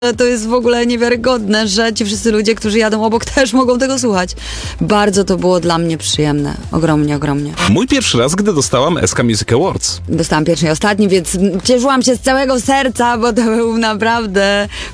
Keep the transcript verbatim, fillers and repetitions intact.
To jest w ogóle niewiarygodne, że ci wszyscy ludzie, którzy jadą obok, też mogą tego słuchać. Bardzo to było dla mnie przyjemne. Ogromnie, ogromnie. Mój pierwszy raz, gdy dostałam S K Music Awards. Dostałam pierwszy i ostatni, więc cieszyłam się z całego serca, bo to był naprawdę